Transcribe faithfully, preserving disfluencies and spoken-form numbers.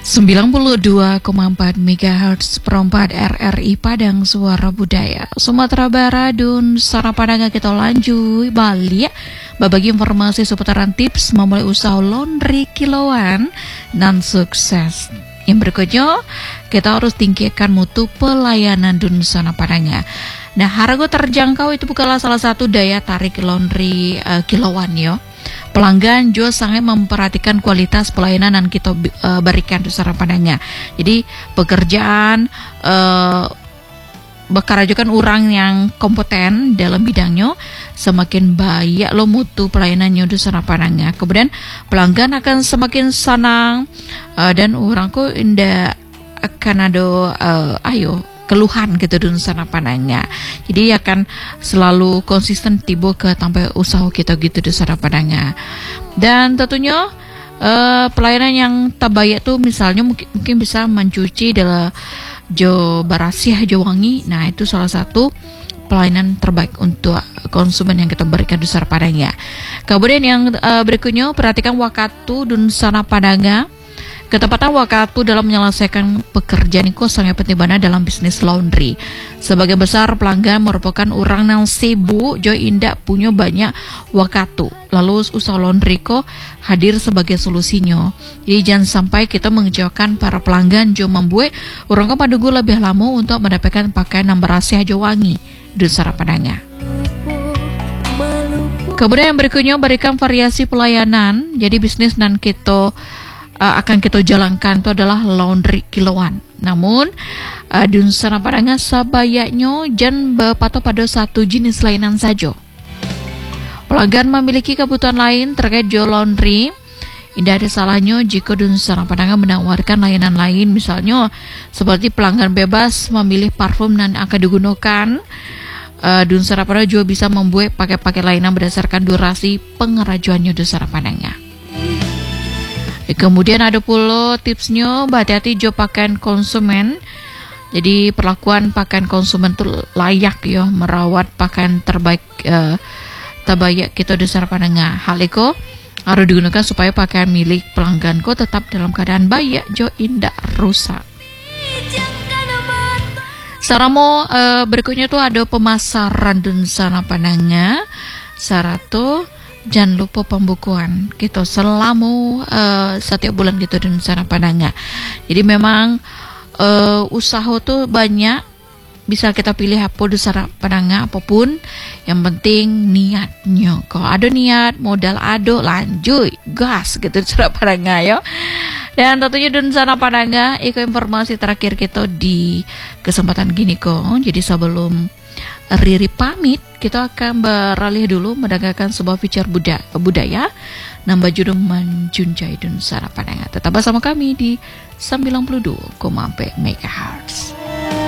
sembilan puluh dua koma empat megahertz perempat R R I Padang Suara Budaya Sumatera Barat dan Sarana Padang. Kita lanjut balik berbagi informasi seputaran tips memulai usaha laundry kiloan dan sukses. Yang berikutnya, kita harus tingkatkan mutu pelayanan dan Sarana Padang. Nah, harga terjangkau itu bukanlah salah satu daya tarik laundry uh, kiloan yo. Pelanggan juga sangat memperhatikan kualitas pelayanan yang kita uh, berikan di Sarana Padang. Jadi pekerjaan uh, bekerjakan orang yang kompeten dalam bidangnya, semakin baik lo mutu pelayanannya di Sarana Padang. Kemudian pelanggan akan semakin senang uh, dan orang kok indah akan ada uh, ayo keluhan gitu di Sarana Padang. Jadi akan selalu konsisten tiba ke sampai usaha kita gitu di Sarana Padang. Dan tentunya uh, pelayanan yang terbaik tuh misalnya mungkin, mungkin bisa mencuci dalam jo barasiah jo wangi. Nah, itu salah satu pelayanan terbaik untuk konsumen yang kita berikan di Sarana Padang. Kemudian yang uh, berikutnya, perhatikan waktu di Sarana Padang. Ketepatan waktu dalam menyelesaikan pekerjaan itu sangat penting banget dalam bisnis laundry. Sebagai besar pelanggan merupakan orang yang sibuk, jo indak punya banyak waktu. Lalu usaha laundry kok hadir sebagai solusinya. Jadi jangan sampai kita mengecewakan para pelanggan jo membuat orang kok menunggu lebih lama untuk mendapatkan pakaian yang berhasil jo wangi di Sarana Padang. Kemudian yang berikutnya, berikan variasi pelayanan. Jadi bisnis dan kita Uh, akan kita jalankan itu adalah laundry kiloan. Namun uh, di Sarana Padang sebaiknya jangan berpatok pada satu jenis layanan saja. Pelanggan memiliki kebutuhan lain terkait jo laundry. Tidak ada salahnya jika di Sarana Padang menawarkan layanan lain, misalnya seperti pelanggan bebas memilih parfum yang akan digunakan. Uh, di Sarana Padang juga bisa membuat pakai-pakai layanan berdasarkan durasi pengrajuannya di Sarana Padang. Kemudian ada pula tipsnya, hati-hati jo pakaian konsumen. Jadi perlakuan pakaian konsumen itu layak ya, merawat pakaian terbaik uh, terbaik kita di Sarana Padang. Hal itu harus digunakan supaya pakaian milik pelanggan ko tetap dalam keadaan baik jo indah rusak. Saramo uh, berikutnya tuh ada pemasaran di Sarana Padang. Saratu jangan lupa pembukuan gitu selama uh, setiap bulan gitu di Sarana Padang. Jadi memang uh, usaha tuh banyak, bisa kita pilih apa di Sarana Padang apapun, yang penting niatnya. Kalau ada niat, modal ada, lanjut gas gitu di Sarana Padang ya. Dan tentunya di Sarana Padang, itu informasi terakhir kita di kesempatan gini kok. Jadi sebelum Riri pamit, kita akan beralih dulu mendengarkan sebuah feature budaya, budaya nambah judul Menjunjai dan Sarana Padang. Tetap bersama kami di sembilan puluh dua koma empat megahertz.